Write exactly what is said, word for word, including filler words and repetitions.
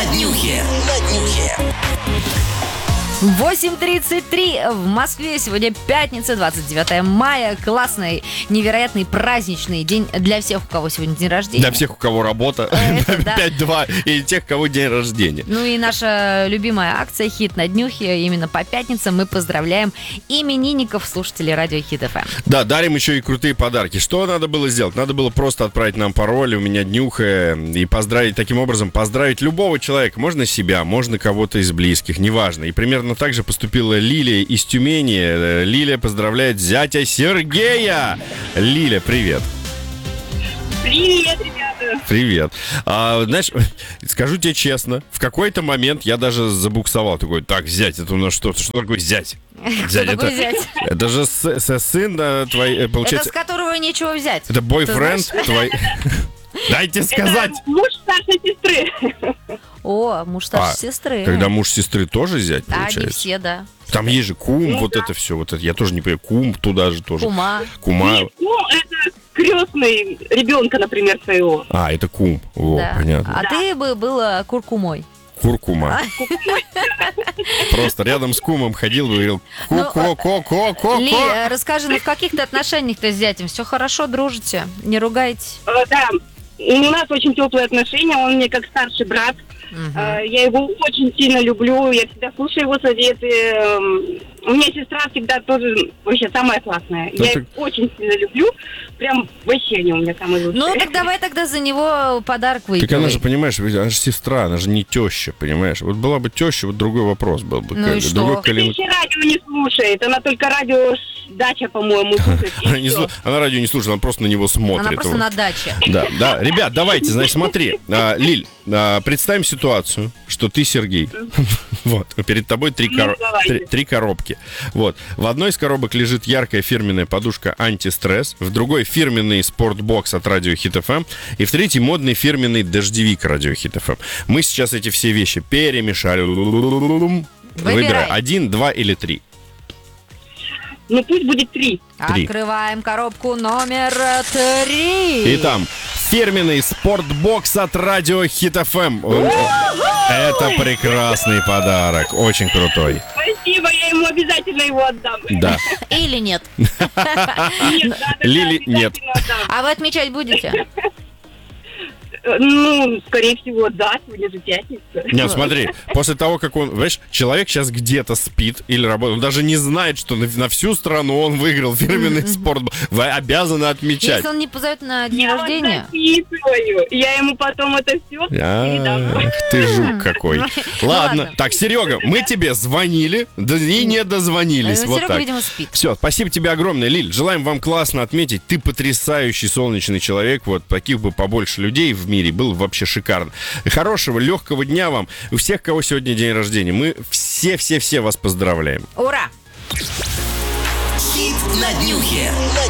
на днюхе. На днюхе. восемь тридцать три в Москве. Сегодня пятница, двадцать девятое мая. Классный, невероятный праздничный день для всех, у кого сегодня день рождения. Для всех, у кого работа. пять два. И тех, у кого день рождения. Ну и наша любимая акция «Хит на днюхе». Именно по пятницам мы поздравляем именинников, слушателей радио Хит эф эм. Да, дарим еще и крутые подарки. Что надо было сделать? Надо было просто отправить нам пароль, у меня днюха, и поздравить таким образом, поздравить любого человека. Можно себя, можно кого-то из близких, неважно. И примерно так же поступила Лилия из Тюмени. Лилия поздравляет зятя Сергея. Лиля, привет. Привет, ребята. Привет. А, знаешь, скажу тебе честно, в какой-то момент я даже забуксовал. Такой, так, зять, это у нас что? Что такое зять? Зять, Кто такой это, зять? это же с, с, сын, да, твой, получается... Это с которого нечего взять. Это бойфренд твой... Дайте сказать. Это муж старшей сестры. О, муж старшей А, сестры. Когда муж сестры тоже зять, А, получается? не все, да. Там есть же кум, Ну, вот да. это все. Вот это, я тоже не понимаю, кум туда же тоже. Кума. Кума. Ну, это крестный ребенка, например, своего. А, это кум. Во, Да. понятно. А Да. ты бы была куркумой. Куркума. Просто рядом с кумом ходил и говорил Ну, ку-ко-ко-ко-ко. Ли, э, расскажи, ну в каких-то отношениях-то с зятем? Все хорошо, дружите? Не ругаетесь? Э, Да, у нас очень теплые отношения, он мне как старший брат. Мгм. Э, Я его очень сильно люблю, я всегда слушаю его советы. Эм, У меня сестра всегда тоже вообще самая классная. Ну, Я так- их очень сильно люблю. Прям вообще они у меня самые лучшие. Ну, так давай тогда за него подарок Так она выигрывай. же, понимаешь, она же сестра, она же не теща, понимаешь? Вот была бы теща, вот другой вопрос был бы. Ну Как- и что? другой Она калин- еще радио не слушает, она только радио дача, по-моему, слушает. и Она, не всё. слу- она радио не слушает, она просто на него смотрит. Она просто Вот. на даче. Да, да. Ребят, давайте, значит, смотри. А, Лиль, а, представим ситуацию, что ты Сергей. Вот. Перед тобой три, Ну, коро- давайте. три- три коробки. Вот. В одной из коробок лежит яркая фирменная подушка антистресс, в другой фирменный спортбокс от радио Хит эф эм, и в третьей модный фирменный дождевик радио Хит эф эм. Мы сейчас эти все вещи перемешали. Выбирай. Один, два или три. Ну пусть будет три. Три. Открываем коробку номер три. И там фирменный спортбокс от радио Хит эф эм. Это прекрасный подарок, очень крутой. Спасибо, я ему обязательно его отдам. Да. Или нет? Нет, да, да, да, Лили, нет. обязательно отдам. А вы отмечать будете? Э, Ну, скорее всего, да, сегодня же пятница. Нет, смотри, после того, как он, знаешь, человек сейчас где-то спит или работает, он даже не знает, что на, на всю страну он выиграл фирменный спорт. Вы обязаны отмечать. Если он не позовет на день Я рождения? вот записываю. Я ему потом это все передам. Ах, ты жук какой. Ладно. Ладно. Так, Серега, мы тебе звонили, да и не дозвонились. Ну, Вот Серега, так. видимо, спит. Все, спасибо тебе огромное, Лиль. Желаем вам классно отметить. Ты потрясающий солнечный человек. Вот таких бы побольше людей в мире было вообще шикарно. Хорошего, легкого дня вам. У всех, кого сегодня день рождения, мы все-все-все вас поздравляем. Ура! Хит на днюхе. На